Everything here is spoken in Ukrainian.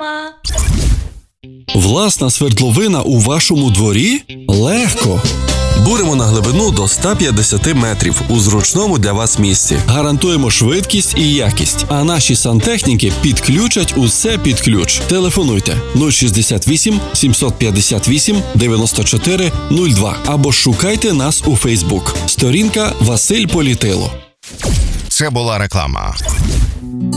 Реклама. Власна свердловина у вашому дворі? Легко! Буримо на глибину до 150 метрів у зручному для вас місці. Гарантуємо швидкість і якість, а наші сантехніки підключать усе під ключ. Телефонуйте 068 758 94 02 або шукайте нас у Фейсбук. Сторінка Василь Політило. Це була реклама.